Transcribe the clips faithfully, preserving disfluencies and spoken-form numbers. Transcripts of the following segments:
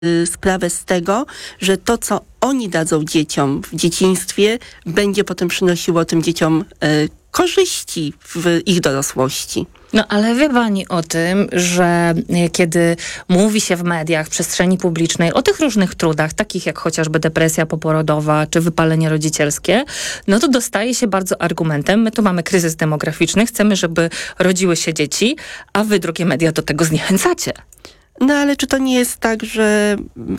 y, sprawę z tego, że to, co oni dadzą dzieciom w dzieciństwie, będzie potem przynosiło tym dzieciom y, korzyści w ich dorosłości. No ale wie pani o tym, że kiedy mówi się w mediach, w przestrzeni publicznej o tych różnych trudach, takich jak chociażby depresja poporodowa czy wypalenie rodzicielskie, no to dostaje się bardzo argumentem, my tu mamy kryzys demograficzny, chcemy, żeby rodziły się dzieci, a wy, drogie media, do tego zniechęcacie. No ale czy to nie jest tak, że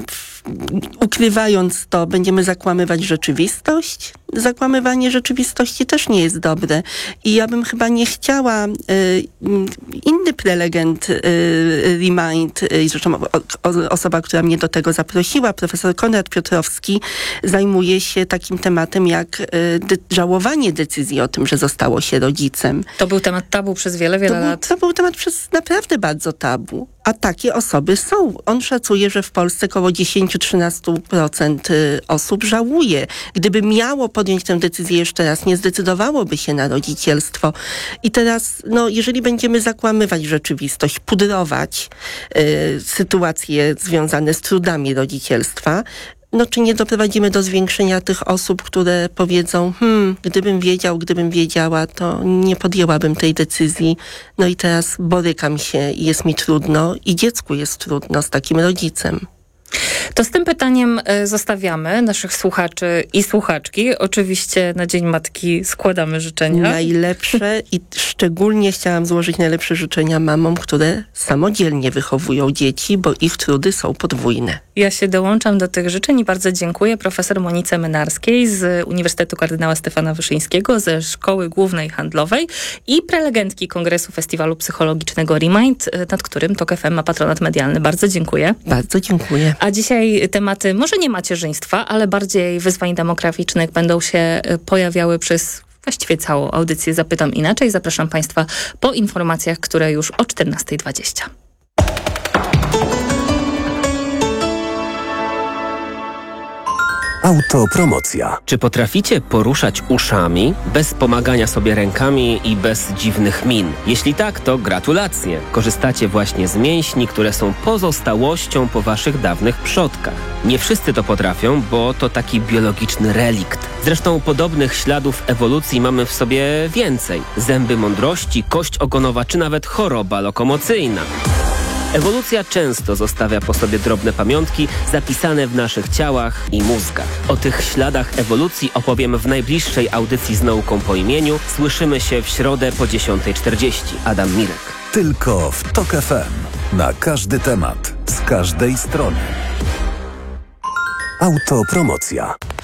ukrywając to, będziemy zakłamywać rzeczywistość? Zakłamywanie rzeczywistości też nie jest dobre. I ja bym chyba nie chciała... Y, inny prelegent y, Remind, y, zresztą o, o, osoba, która mnie do tego zaprosiła, profesor Konrad Piotrowski, zajmuje się takim tematem jak y, de, żałowanie decyzji o tym, że zostało się rodzicem. To był temat tabu przez wiele, wiele to był, lat. To był temat przez naprawdę bardzo tabu. A takie osoby są. On szacuje, że w Polsce około dziesięć do trzynastu procent osób żałuje. Gdyby miało podjąć tę decyzję jeszcze raz, nie zdecydowałoby się na rodzicielstwo. I teraz, no, jeżeli będziemy zakłamywać rzeczywistość, pudrować y, sytuacje związane z trudami rodzicielstwa, no czy nie doprowadzimy do zwiększenia tych osób, które powiedzą, hmm, gdybym wiedział, gdybym wiedziała, to nie podjęłabym tej decyzji. No i teraz borykam się i jest mi trudno i dziecku jest trudno z takim rodzicem. To z tym pytaniem zostawiamy naszych słuchaczy i słuchaczki. Oczywiście na Dzień Matki składamy życzenia. Najlepsze i szczególnie chciałam złożyć najlepsze życzenia mamom, które samodzielnie wychowują dzieci, bo ich trudy są podwójne. Ja się dołączam do tych życzeń i bardzo dziękuję profesor Monice Mynarskiej z Uniwersytetu Kardynała Stefana Wyszyńskiego, ze Szkoły Głównej Handlowej i prelegentki Kongresu Festiwalu Psychologicznego Remind, nad którym Tok F M ma patronat medialny. Bardzo dziękuję. Bardzo dziękuję. A dzisiaj tematy może nie macierzyństwa, ale bardziej wyzwań demograficznych będą się pojawiały przez właściwie całą audycję Zapytam Inaczej. Zapraszam Państwa po informacjach, które już o czternasta dwadzieścia. Autopromocja. Czy potraficie poruszać uszami bez pomagania sobie rękami i bez dziwnych min? Jeśli tak, to gratulacje. Korzystacie właśnie z mięśni, które są pozostałością po waszych dawnych przodkach. Nie wszyscy to potrafią, bo to taki biologiczny relikt. Zresztą podobnych śladów ewolucji mamy w sobie więcej. Zęby mądrości, kość ogonowa czy nawet choroba lokomocyjna. Ewolucja często zostawia po sobie drobne pamiątki zapisane w naszych ciałach i mózgach. O tych śladach ewolucji opowiem w najbliższej audycji z nauką po imieniu. Słyszymy się w środę po dziesiąta czterdzieści. Adam Mirek. Tylko w Tok F M. Na każdy temat, z każdej strony. Autopromocja.